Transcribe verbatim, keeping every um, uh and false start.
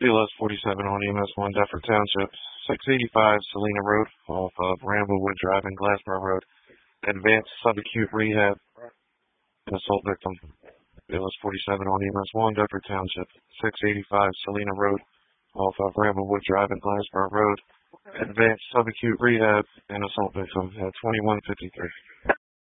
B L S forty-seven on E M S one, Deptford Township, six eighty-five Salina Road, off of Ramblewood Drive and Glassboro Road. Advanced subacute rehab, an assault victim. B L S forty-seven on E M S one, Deptford Township, six eighty-five Salina Road, off of Ramblewood Drive and Glassboro Road. Advanced subacute rehab, and assault victim at twenty-one fifty-three.